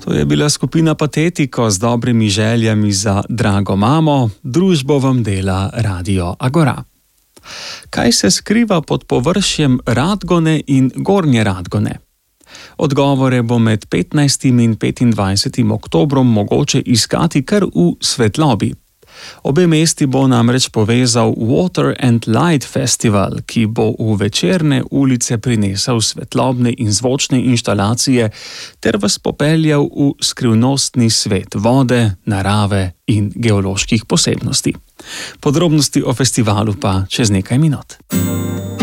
To je bila skupina Patetiko z dobrimi željami za drago mamo, družbo vam dela Radio Agora. Kaj se skriva pod površjem Radgone in Gornje Radgone? Odgovore bo med 15. in 25. oktobrom mogoče iskati kar v svetlobi. Obe mesti bo namreč povezal Water and Light Festival, ki bo v večerne ulice prinesel svetlobne in zvočne inštalacije ter vas popeljal v skrivnostni svet vode, narave in geoloških posebnosti. Podrobnosti o festivalu pa čez nekaj minut.